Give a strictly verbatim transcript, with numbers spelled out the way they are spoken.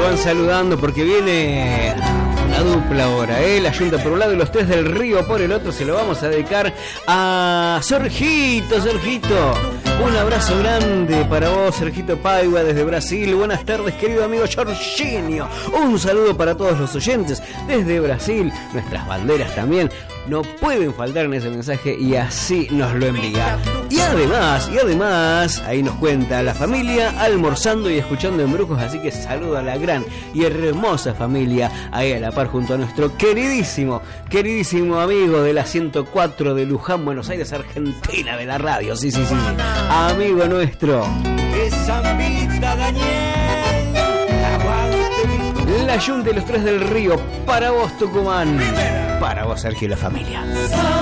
van saludando porque viene una dupla ahora, ¿eh? La Yunta por un lado y los tres del Río por el otro. Se lo vamos a dedicar a Sergito, Sergito. Un abrazo grande para vos, Sergito Paiva, desde Brasil. Buenas tardes, querido amigo Jorginho. Un saludo para todos los oyentes desde Brasil. Nuestras banderas también no pueden faltar en ese mensaje y así nos lo envía. Y además, y además, ahí nos cuenta la familia almorzando y escuchando Embrujos, así que saludo a la gran y hermosa familia ahí a la par junto a nuestro queridísimo, queridísimo amigo de la ciento cuatro de Luján, Buenos Aires, Argentina, de la radio, sí, sí, sí, amigo nuestro. La Yunta y los tres del Río, para vos Tucumán, para vos Sergio y la familia.